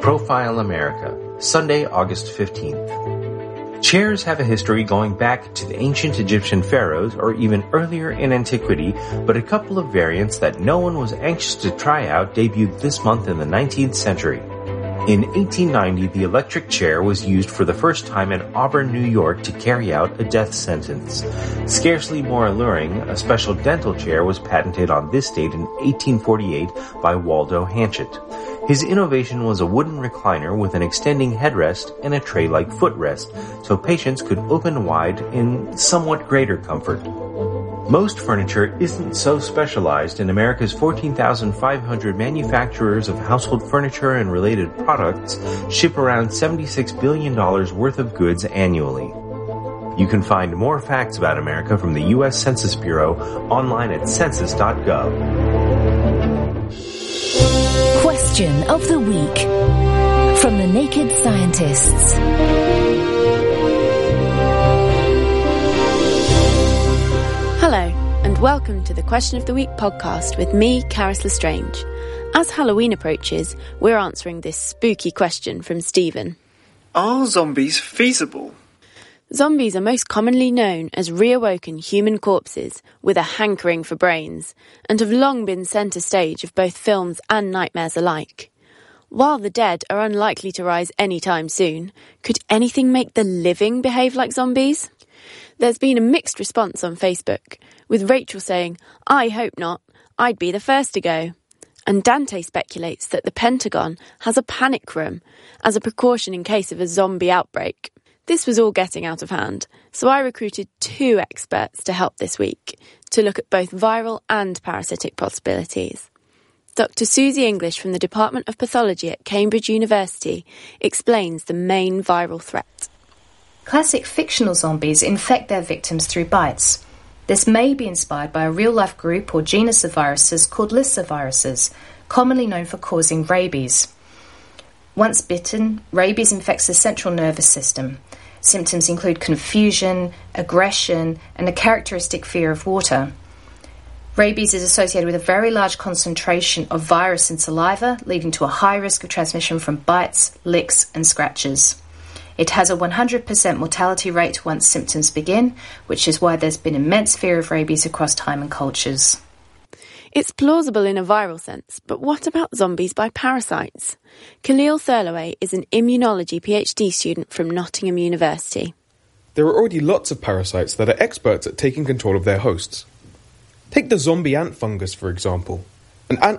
Profile America, Sunday, August 15th. Chairs have a history going back to the ancient Egyptian pharaohs or even earlier in antiquity, but a couple of variants that no one was anxious to try out debuted this month in the 19th century. In 1890, the electric chair was used for the first time in Auburn, New York to carry out a death sentence. Scarcely more alluring, a special dental chair was patented on this date in 1848 by Waldo Hanchett. His innovation was a wooden recliner with an extending headrest and a tray-like footrest, so patients could open wide in somewhat greater comfort. Most furniture isn't so specialized, and America's 14,500 manufacturers of household furniture and related products ship around $76 billion worth of goods annually. You can find more facts about America from the U.S. Census Bureau online at census.gov. Question of the Week from the Naked Scientists. Hello, and welcome to the Question of the Week podcast with me, Caris Lestrange. As Halloween approaches, we're answering this spooky question from Stephen. Are zombies feasible? Zombies are most commonly known as reawoken human corpses with a hankering for brains, and have long been centre stage of both films and nightmares alike. While the dead are unlikely to rise anytime soon, could anything make the living behave like zombies? There's been a mixed response on Facebook, with Rachel saying, "I hope not, I'd be the first to go." And Dante speculates that the Pentagon has a panic room as a precaution in case of a zombie outbreak. This was all getting out of hand, so I recruited two experts to help this week, to look at both viral and parasitic possibilities. Dr. Susie English from the Department of Pathology at Cambridge University explains the main viral threat. Classic fictional zombies infect their victims through bites. This may be inspired by a real-life group or genus of viruses called Lissa viruses, commonly known for causing rabies. Once bitten, rabies infects the central nervous system. Symptoms include confusion, aggression, and a characteristic fear of water. Rabies is associated with a very large concentration of virus in saliva, leading to a high risk of transmission from bites, licks, and scratches. It has a 100% mortality rate once symptoms begin, which is why there's been immense fear of rabies across time and cultures. It's plausible in a viral sense, but what about zombies by parasites? Khalil Thurloway is an immunology PhD student from Nottingham University. There are already lots of parasites that are experts at taking control of their hosts. Take the zombie ant fungus, for example. An ant